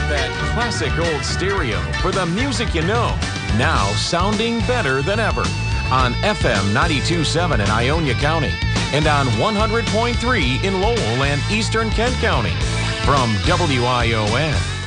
That classic old stereo for the music you know. Now sounding better than ever. On FM 92.7 in Ionia County. And on 100.3 in Lowell and Eastern Kent County. From WION.